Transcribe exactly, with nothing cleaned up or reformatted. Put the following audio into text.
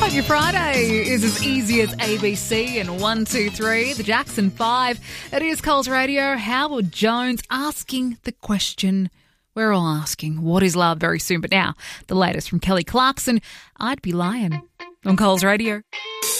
Your Friday is as easy as A B C and one, two, three, the Jackson five. It is Coles Radio. Howard Jones asking the question we're all asking. What is love? Very soon. But now, the latest from Kelly Clarkson. I'd be lying on Coles Radio.